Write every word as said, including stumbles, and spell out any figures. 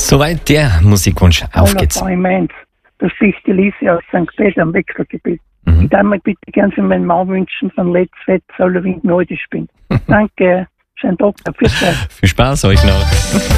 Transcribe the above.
Soweit der Musikwunsch. Auf geht's. Ich meins. Das ist die Lise aus Sankt Peter am Wechselgebiet. Mhm. Ich darf mir bitte gern für meinen Mann wünschen, von Let's Fett, soll er Wind neu bin. Danke, schönen Tag, auf Wiedersehen. Viel Spaß euch noch.